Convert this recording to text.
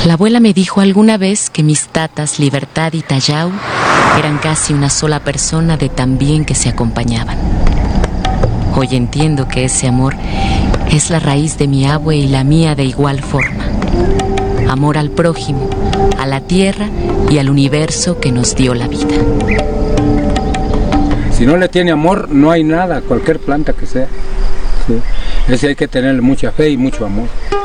La abuela me dijo alguna vez que mis tatas Libertad y Tayau eran casi una sola persona de tan bien que se acompañaban. Hoy entiendo que ese amor es la raíz de mi abue y la mía de igual forma. Amor al prójimo, a la tierra y al universo que nos dio la vida. Si no le tiene amor, no hay nada, cualquier planta que sea. ¿Sí? Ese hay que tener mucha fe y mucho amor.